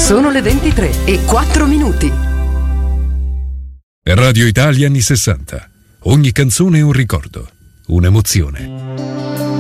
Sono le 23:04. Radio Italia anni 60. Ogni canzone è un ricordo, un'emozione.